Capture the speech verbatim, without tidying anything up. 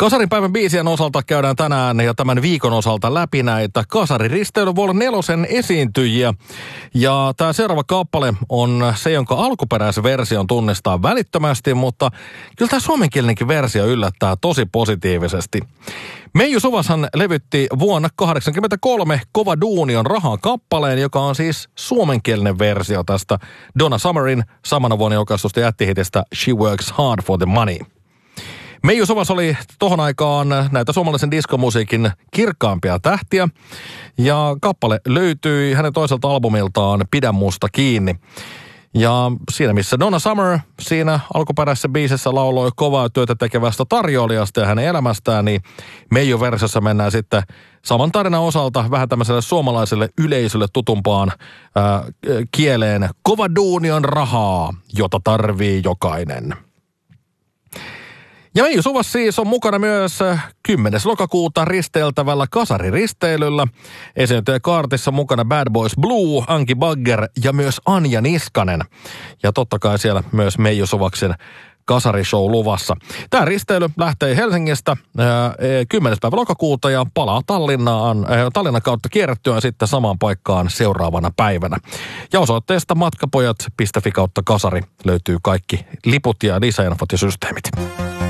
Kasaripäivän biisien osalta käydään tänään ja tämän viikon osalta läpi näitä Kasariristeily Vol. nelosen esiintyjiä. Ja tämä seuraava kappale on se, jonka alkuperäisversion tunnistaa välittömästi, mutta kyllä tämä suomenkielinenkin versio yllättää tosi positiivisesti. Meiju Suvashan levytti vuonna kahdeksankymmentäkolme Kova duuni on rahaa kappaleen, joka on siis suomenkielinen versio tästä Donna Summerin samana vuonna julkaistusta jättihitistä She Works Hard for the Money. Meiju Suvas oli tohon aikaan näitä suomalaisen diskomusiikin kirkkaampia tähtiä, ja kappale löytyi hänen toiselta albumiltaan Pidä musta kiinni. Ja siinä missä Donna Summer siinä alkuperäisessä biisissä lauloi kovaa työtä tekevästä tarjoilijasta ja hänen elämästään, niin Meiju-versiossa mennään sitten saman tarinan osalta vähän tämmöiselle suomalaiselle yleisölle tutumpaan ää, kieleen. Kova duuni on rahaa, jota tarvii jokainen. Ja Meiju Suvas siis on mukana myös kymmenes lokakuuta risteiltävällä Kasariristeilyllä. Esiintyjäkaartissa mukana Bad Boys Blue, Anki Bagger ja myös Anja Niskanen. Ja totta kai siellä myös Meiju Suvaksen kasarishow luvassa. Tämä risteily lähtee Helsingistä kymmenes päivä lokakuuta ja palaa Tallinnaan, ää, Tallinnan kautta kierrettyä sitten samaan paikkaan seuraavana päivänä. Ja osoitteesta matkapojat piste fi kautta kasari löytyy kaikki liput ja lisäinfot ja systeemit.